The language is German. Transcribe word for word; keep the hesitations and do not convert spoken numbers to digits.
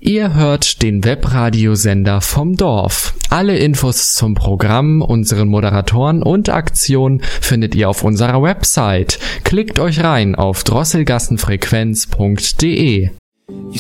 Ihr hört den Webradiosender vom Dorf. Alle Infos zum Programm, unseren Moderatoren und Aktionen findet ihr auf unserer Website. Klickt euch rein auf drosselgassenfrequenz punkt de. You